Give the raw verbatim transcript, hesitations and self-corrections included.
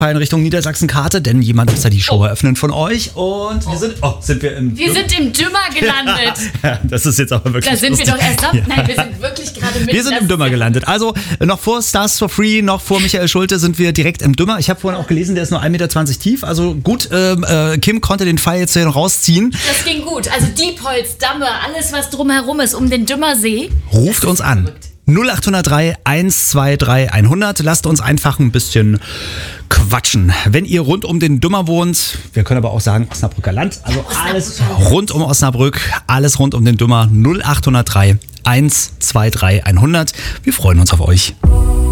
in Richtung Niedersachsen-Karte, denn jemand muss ja die Show oh. eröffnen von euch. Und wir sind, oh, sind wir im... Wir Düm- sind im Dümmer gelandet. Ja, das ist jetzt aber wirklich Da sind lustig. wir doch erst ab. Nein, wir sind wirklich gerade mit. Wir sind im Dümmer gelandet. Also noch vor Stars for Free, noch vor Michael Schulte sind wir direkt im Dümmer. Ich habe vorhin auch gelesen, der ist nur ein Meter zwanzig tief. Also gut, ähm, äh, Kim konnte den Pfeil jetzt hier noch rausziehen. Das ging gut. Also Diepholz, Damme, alles was drumherum ist um den Dümmersee. Ruft uns an. Verrückt. null acht null drei eins zwei drei hundert. Lasst uns einfach ein bisschen quatschen. Wenn ihr rund um den Dümmer wohnt, wir können aber auch sagen Osnabrücker Land, also alles rund um Osnabrück, alles rund um den Dümmer, null acht null drei eins zwei drei hundert. Wir freuen uns auf euch.